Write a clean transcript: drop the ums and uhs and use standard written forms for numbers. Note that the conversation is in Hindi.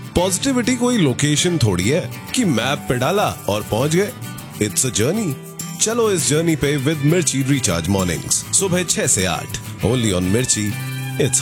पॉजिटिविटी कोई लोकेशन थोड़ी है कि मैप पे डाला और पहुंच गए। It's a journey. चलो इस जर्नी पे विद मिर्ची रिचार्ज मॉर्निंग्स सुबह 6 से 8 ओनली ऑन मिर्ची